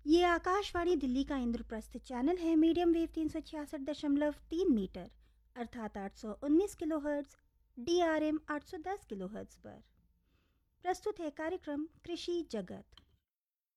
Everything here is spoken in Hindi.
ये आकाशवाणी दिल्ली का इंद्रप्रस्थ चैनल है। मीडियम वेव 366.3 मीटर अर्थात 819 किलोहर्ट्ज़, DRM 810 किलोहर्ट्ज़ पर। प्रस्तुत है कार्यक्रम कृषि जगत।